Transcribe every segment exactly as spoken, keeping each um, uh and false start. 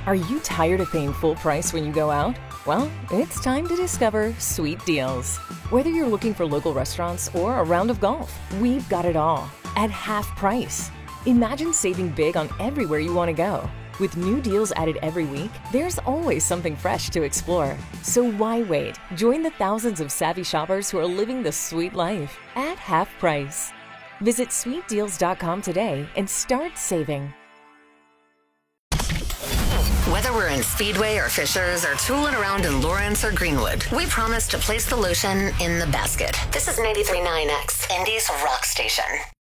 Are you tired of paying full price when you go out? Well, it's time to discover Sweet Deals. Whether you're looking for local restaurants or a round of golf, we've got it all at half price. Imagine saving big on everywhere you want to go. With new deals added every week, there's always something fresh to explore. So why wait? Join the thousands of savvy shoppers who are living the sweet life at half price. Visit sweet deals dot com today and start saving. Whether we're in Speedway or Fishers or tooling around in Lawrence or Greenwood, we promise to place the lotion in the basket. This is ninety-three point nine X, Indy's rock station.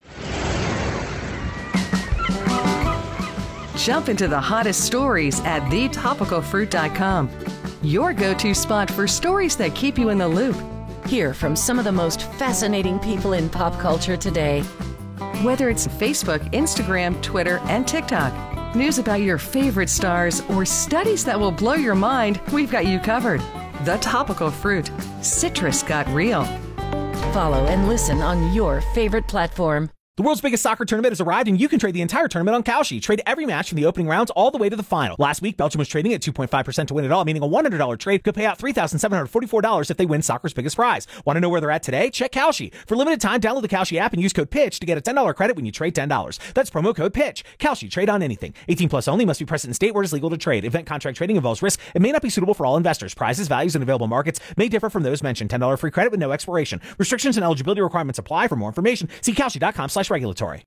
Jump into the hottest stories at the topical fruit dot com. Your go-to spot for stories that keep you in the loop. Hear from some of the most fascinating people in pop culture today. Whether it's Facebook, Instagram, Twitter, and TikTok, news about your favorite stars, or studies that will blow your mind, we've got you covered. The Topical Fruit. Citrus got real. Follow and listen on your favorite platform. The world's biggest soccer tournament has arrived, and you can trade the entire tournament on Kalshi. Trade every match from the opening rounds all the way to the final. Last week, Belgium was trading at two point five percent to win it all, meaning a one hundred dollars trade could pay out three thousand seven hundred forty-four dollars if they win soccer's biggest prize. Want to know where they're at today? Check Kalshi. For limited time, download the Kalshi app and use code PITCH to get a ten dollars credit when you trade ten dollars. That's promo code PITCH. Kalshi. Trade on anything. eighteen plus only. Must be present in state where it is legal to trade. Event contract trading involves risk and may not be suitable for all investors. Prizes, values, and available markets may differ from those mentioned. ten dollars free credit with no expiration. Restrictions and eligibility requirements apply. For more information, see kalshi dot com slash regulatory.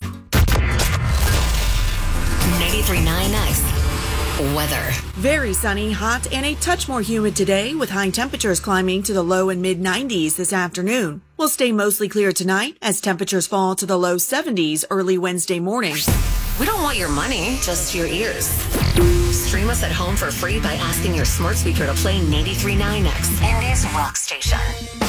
ninety-three point nine X weather. Very sunny, hot, and a touch more humid today, with high temperatures climbing to the low and mid nineties this afternoon. We'll stay mostly clear tonight as temperatures fall to the low seventies early Wednesday morning. We don't want your money, just your ears. Stream us at home for free by asking your smart speaker to play ninety-three point nine X, Indy's rock station.